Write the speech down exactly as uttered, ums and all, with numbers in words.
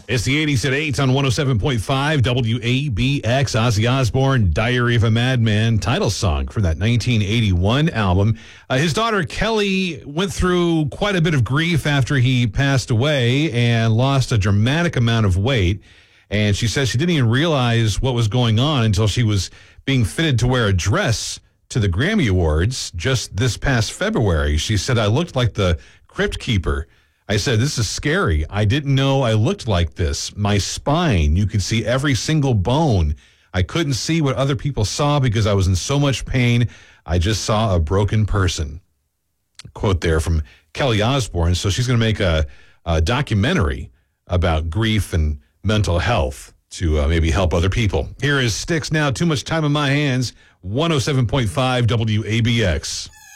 It's the eighties at eight on one oh seven point five W A B X. Ozzy Osbourne, Diary of a Madman, title song from that nineteen eighty-one album. Uh, his daughter Kelly went through quite a bit of grief after he passed away and lost a dramatic amount of weight. And she says she didn't even realize what was going on until she was being fitted to wear a dress to the Grammy Awards just this past February. She said, I looked like the Crypt Keeper. I said, this is scary. I didn't know I looked like this. My spine, you could see every single bone. I couldn't see what other people saw because I was in so much pain. I just saw a broken person. Quote there from Kelly Osbourne. So she's going to make a, a documentary about grief and mental health to uh, maybe help other people. Here is Styx now, Too Much Time in My Hands, one oh seven point five W A B X.